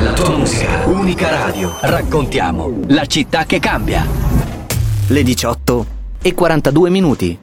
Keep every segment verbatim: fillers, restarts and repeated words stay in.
la tua musica. Unica Radio. Raccontiamo la città che cambia. Le diciotto e quarantadue minuti.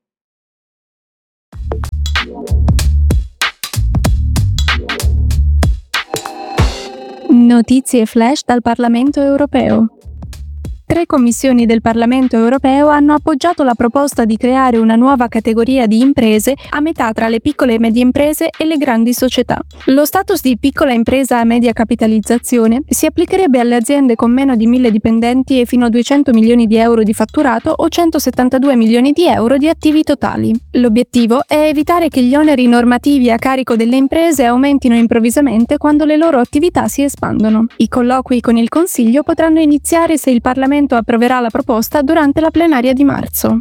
Notizie flash dal Parlamento europeo. Tre commissioni del Parlamento europeo hanno appoggiato la proposta di creare una nuova categoria di imprese a metà tra le piccole e medie imprese e le grandi società. Lo status di piccola impresa a media capitalizzazione si applicherebbe alle aziende con meno di mille dipendenti e fino a duecento milioni di euro di fatturato o centosettantadue milioni di euro di attivi totali. L'obiettivo è evitare che gli oneri normativi a carico delle imprese aumentino improvvisamente quando le loro attività si espandono. I colloqui con il Consiglio potranno iniziare se il Parlamento approverà la proposta durante la plenaria di marzo.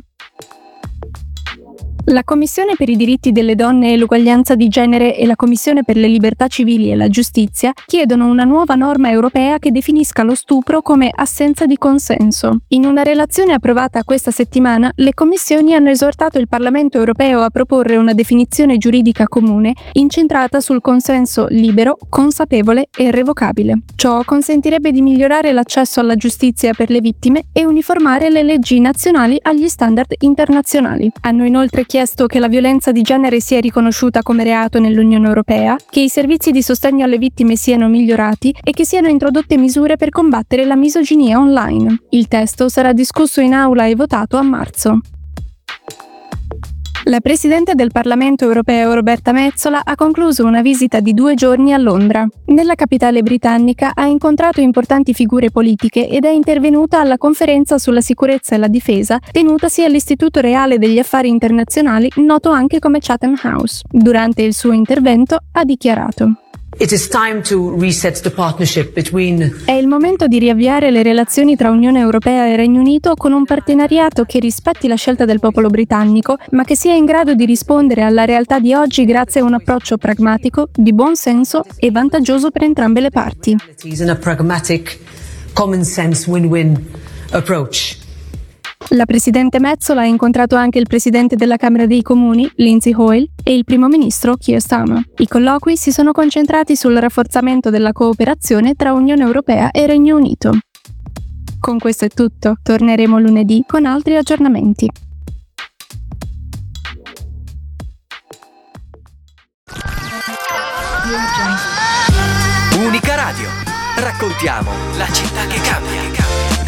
La Commissione per i diritti delle donne e l'uguaglianza di genere e la Commissione per le libertà civili e la giustizia chiedono una nuova norma europea che definisca lo stupro come assenza di consenso. In una relazione approvata questa settimana, le commissioni hanno esortato il Parlamento europeo a proporre una definizione giuridica comune incentrata sul consenso libero, consapevole e revocabile. Ciò consentirebbe di migliorare l'accesso alla giustizia per le vittime e uniformare le leggi nazionali agli standard internazionali. Hanno inoltre chiesto chiesto che la violenza di genere sia riconosciuta come reato nell'Unione Europea, che i servizi di sostegno alle vittime siano migliorati e che siano introdotte misure per combattere la misoginia online. Il testo sarà discusso in aula e votato a marzo. La Presidente del Parlamento europeo Roberta Metsola ha concluso una visita di due giorni a Londra. Nella capitale britannica ha incontrato importanti figure politiche ed è intervenuta alla conferenza sulla sicurezza e la difesa tenutasi all'Istituto Reale degli Affari Internazionali, noto anche come Chatham House. Durante il suo intervento ha dichiarato: It is time to reset the partnership between... È il momento di riavviare le relazioni tra Unione Europea e Regno Unito con un partenariato che rispetti la scelta del popolo britannico, ma che sia in grado di rispondere alla realtà di oggi grazie a un approccio pragmatico, di buon senso e vantaggioso per entrambe le parti. In a pragmatic, common sense win-win approach. La Presidente Metsola ha incontrato anche il Presidente della Camera dei Comuni, Lindsay Hoyle, e il Primo Ministro, Keir Starmer. I colloqui si sono concentrati sul rafforzamento della cooperazione tra Unione Europea e Regno Unito. Con questo è tutto, torneremo lunedì con altri aggiornamenti. Unica Radio. Raccontiamo la città che cambia.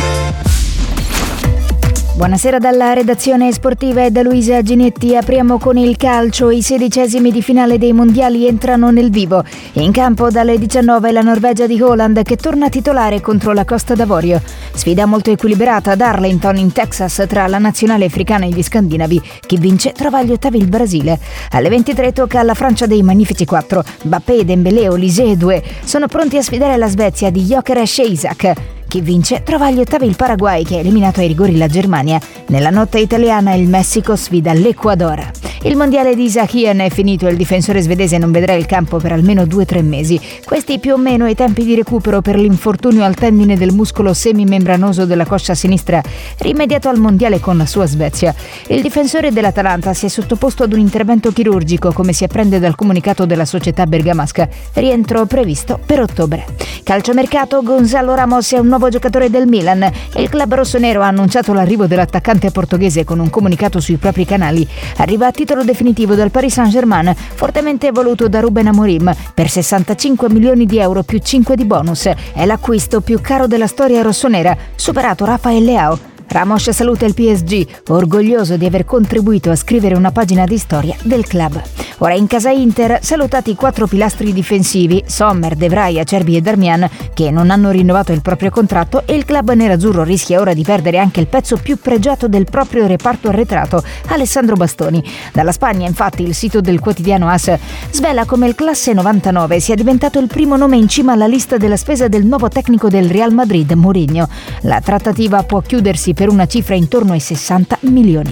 Buonasera dalla redazione sportiva e da Luisa Ginetti. Apriamo con il calcio. I sedicesimi di finale dei mondiali entrano nel vivo. In campo dalle diciannove la Norvegia di Haaland che torna titolare contro la Costa d'Avorio. Sfida molto equilibrata ad Arlington in Texas tra la nazionale africana e gli scandinavi. Chi vince trova agli ottavi il Brasile. Alle ventitré tocca alla Francia dei Magnifici quattro. Mbappé, Dembélé, Olise e due sono pronti a sfidare la Svezia di Gyökeres e Isak. Chi vince trova agli ottavi il Paraguay che ha eliminato ai rigori la Germania. Nella notte italiana il Messico sfida l'Ecuador. Il mondiale di Isakien è finito e il difensore svedese non vedrà il campo per almeno due o tre mesi. Questi più o meno i tempi di recupero per l'infortunio al tendine del muscolo semimembranoso della coscia sinistra rimediato al mondiale con la sua Svezia. Il difensore dell'Atalanta si è sottoposto ad un intervento chirurgico, come si apprende dal comunicato della società bergamasca. Rientro previsto per ottobre. Calciomercato, Gonzalo Ramos è un nuovo giocatore del Milan. Il club rossonero ha annunciato l'arrivo dell'attaccante portoghese con un comunicato sui propri canali. Arriva a titolo definitivo dal Paris Saint-Germain, fortemente voluto da Ruben Amorim per sessantacinque milioni di euro più cinque di bonus. È l'acquisto più caro della storia rossonera, superato Rafael Leao. Ramos saluta il P S G, orgoglioso di aver contribuito a scrivere una pagina di storia del club. Ora in casa Inter, salutati i quattro pilastri difensivi, Sommer, De Vrij, Acerbi e Darmian, che non hanno rinnovato il proprio contratto, e il club nerazzurro rischia ora di perdere anche il pezzo più pregiato del proprio reparto arretrato, Alessandro Bastoni. Dalla Spagna, infatti, il sito del quotidiano A S svela come il classe novantanove sia diventato il primo nome in cima alla lista della spesa del nuovo tecnico del Real Madrid, Mourinho. La trattativa può chiudersi per una cifra intorno ai sessanta milioni.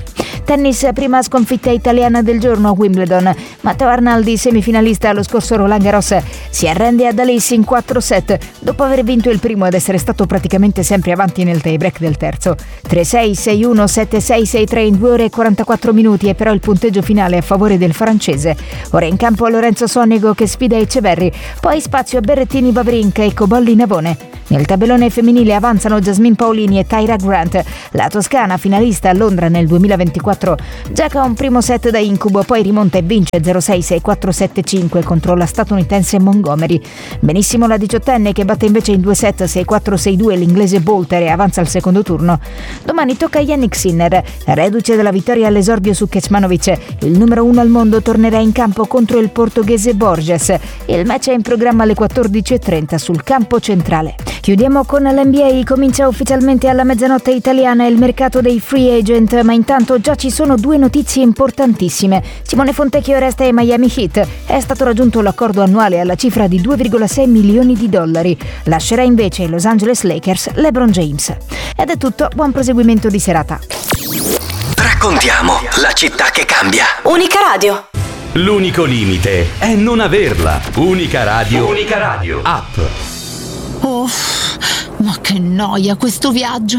Tennis, prima sconfitta italiana del giorno a Wimbledon. Matteo Arnaldi, semifinalista allo scorso Roland Garros, si arrende ad Alice in quattro set dopo aver vinto il primo ed essere stato praticamente sempre avanti nel tie-break del terzo. tre sei, sei uno, sette sei, sei tre in due ore e quarantaquattro minuti, e però il punteggio finale a favore del francese. Ora in campo Lorenzo Sonego che sfida Eceverri, poi spazio a Berrettini Wawrinka e Cobolli Navone. Nel tabellone femminile avanzano Jasmine Paolini e Tyra Grant. La toscana, finalista a Londra nel duemilaventiquattro, gioca un primo set da incubo, poi rimonta e vince zero sei, sei quattro, sette cinque contro la statunitense Montgomery. Benissimo la diciottenne che batte invece in due set sei quattro, sei due l'inglese Bolter e avanza al secondo turno. Domani tocca a Yannick Sinner, reduce dalla vittoria all'esordio su Kecmanovic. Il numero uno al mondo tornerà in campo contro il portoghese Borges. Il match è in programma alle quattordici e trenta sul campo centrale. Chiudiamo con l'N B A, comincia ufficialmente alla mezzanotte italiana il mercato dei free agent, ma intanto già ci sono due notizie importantissime. Simone Fontecchio resta ai Miami Heat, è stato raggiunto l'accordo annuale alla cifra di due virgola sei milioni di dollari. Lascerà invece i Los Angeles Lakers LeBron James. Ed è tutto, buon proseguimento di serata. Raccontiamo la città che cambia. Unica Radio. L'unico limite è non averla. Unica Radio. Unica Radio. App. Oh, ma che noia questo viaggio.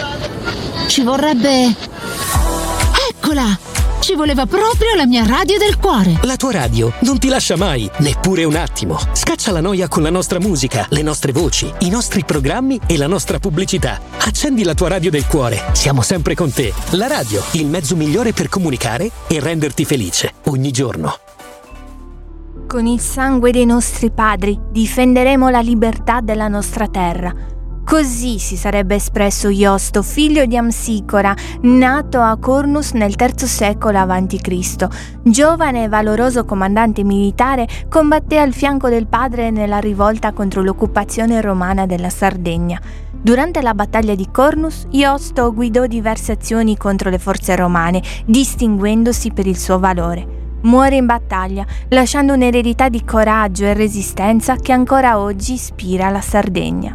Ci vorrebbe... Eccola! Ci voleva proprio la mia radio del cuore. La tua radio non ti lascia mai, neppure un attimo. Scaccia la noia con la nostra musica, le nostre voci, i nostri programmi e la nostra pubblicità. Accendi la tua radio del cuore. Siamo sempre con te. La radio, il mezzo migliore per comunicare e renderti felice ogni giorno. Con il sangue dei nostri padri difenderemo la libertà della nostra terra. Così si sarebbe espresso Iosto, figlio di Amsicora, nato a Cornus nel terzo secolo avanti Cristo Giovane e valoroso comandante militare, combatté al fianco del padre nella rivolta contro l'occupazione romana della Sardegna. Durante la battaglia di Cornus, Iosto guidò diverse azioni contro le forze romane, distinguendosi per il suo valore. Muore in battaglia, lasciando un'eredità di coraggio e resistenza che ancora oggi ispira la Sardegna.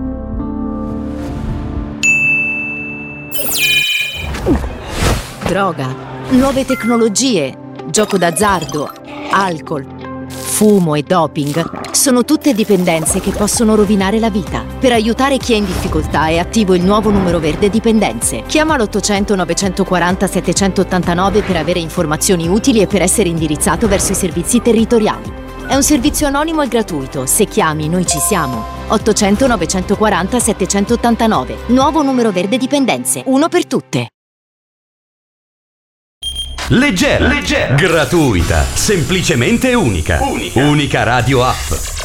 Droga, nuove tecnologie, gioco d'azzardo, alcol, fumo e doping sono tutte dipendenze che possono rovinare la vita. Per aiutare chi è in difficoltà è attivo il nuovo numero verde dipendenze. Chiama l'ottocento novecentoquaranta settecentottantanove per avere informazioni utili e per essere indirizzato verso i servizi territoriali. È un servizio anonimo e gratuito. Se chiami, noi ci siamo. ottocento novecentoquaranta settecentottantanove. Nuovo numero verde dipendenze. Uno per tutte. Leggera, leggera, gratuita, semplicemente unica. Unica, Unica Radio App.